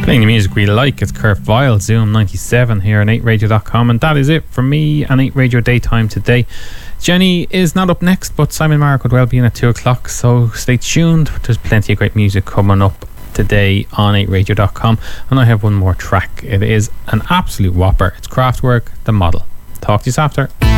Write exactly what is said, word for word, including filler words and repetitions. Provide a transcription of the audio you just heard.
Playing the music we like, it's Kurt Vile, Zoom ninety-seven here on eight radio dot com, and that is it from me and eight Radio Daytime today. Jenny is not up next, but Simon Marr could well be in at two o'clock, so stay tuned. There's plenty of great music coming up today on eight radio dot com, and I have one more track. It is an absolute whopper. It's Kraftwerk, The Model. Talk to you after.